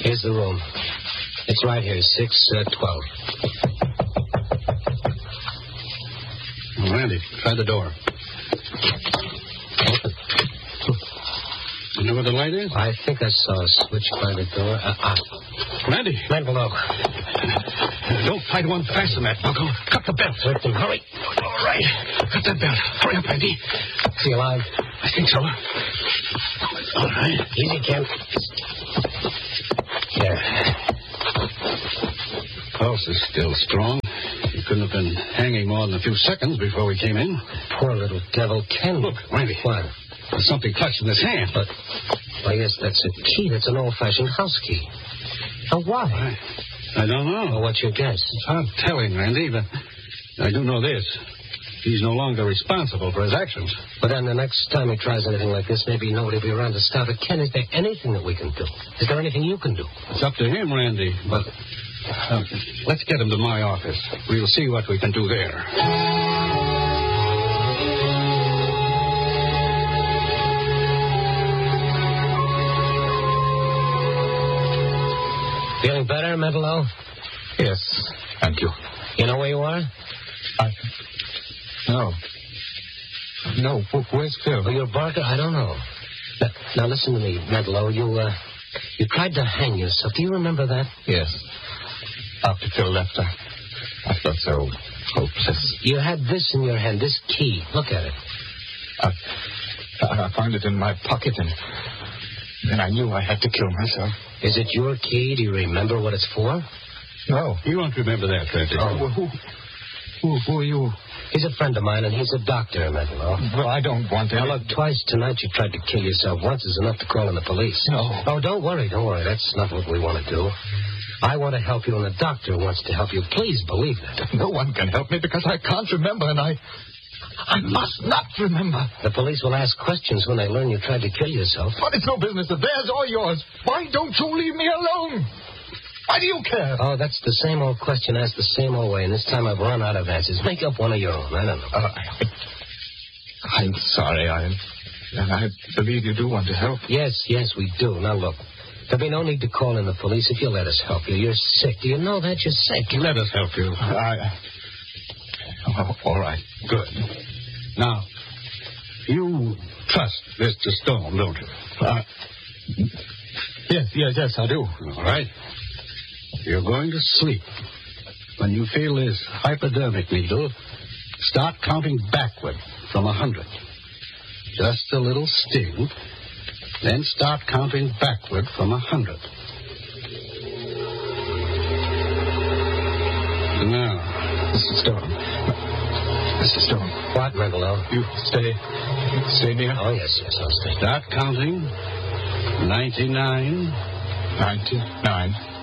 Here's the room. It's right here, 612. Randy, try the door. You know where the light is? I think I saw a switch by the door. Randy. Envelope. Don't try to unfasten that, Bucko. Cut the belt. Certain. Hurry. All right. Cut that belt. Hurry up, Randy. Is he alive? I think so. All right. Easy, Kent. There. Pulse is still strong. He couldn't have been hanging more than a few seconds before we came in. Poor little devil, Ken. Look, Randy. What? There's something clutched in his hand. But, I guess that's a key. That's an old-fashioned house key. Now, why? I don't know. Well, what's your guess? It's hard telling, Randy, but I do know this. He's no longer responsible for his actions. But then the next time he tries anything like this, maybe nobody will be around to stop it. Ken, is there anything that we can do? Is there anything you can do? It's up to him, Randy. But let's get him to my office. We'll see what we can do there. Feeling better, Mendelow? Yes, thank you. You know where you are? No, where's Phil? Oh, you're Barker? I don't know. Now listen to me, Mendelow. You tried to hang yourself. Do you remember that? Yes. After Phil left, I felt so hopeless. You had this in your hand, this key. Look at it. I found it in my pocket, and I knew I had to kill myself. Is it your key? Do you remember what it's for? No. You won't remember that, Randy. Oh. Who are you? He's a friend of mine, and he's a doctor, Mendelow. Well, I don't want to. Now, look, twice tonight you tried to kill yourself. Once is enough to call in the police. No. Oh, don't worry. That's not what we want to do. I want to help you, and the doctor wants to help you. Please believe that. No one can help me because I can't remember, and I must not remember. The police will ask questions when they learn you tried to kill yourself. But it's no business of theirs or yours. Why don't you leave me alone? Why do you care? Oh, that's the same old question asked the same old way, and this time I've run out of answers. Make up one of your own. I don't know. I'm sorry, and I believe you do want to help. Yes, we do. Now, look, there'll be no need to call in the police if you'll let us help you. You're sick. Do you know that? You're sick. Let us help you. All right. Good. Now, you trust Mr. Stone, don't you? Yes, I do. All right. You're going to sleep. When you feel this hypodermic needle, start counting backward from 100. Just a little sting. Then start counting backward from 100. Now, Mr. Stone. What, Mendelow? You stay near? Oh, yes, I'll stay. Start counting. 99. 99.